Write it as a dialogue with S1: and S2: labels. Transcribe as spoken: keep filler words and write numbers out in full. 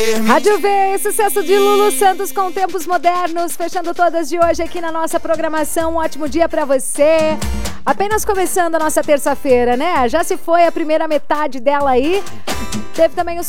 S1: Rádio V, sucesso de Lulu Santos com Tempos Modernos, fechando todas de hoje aqui na nossa programação. Um ótimo dia pra você. Apenas começando a nossa terça-feira, né? Já se foi a primeira metade dela aí. Teve também o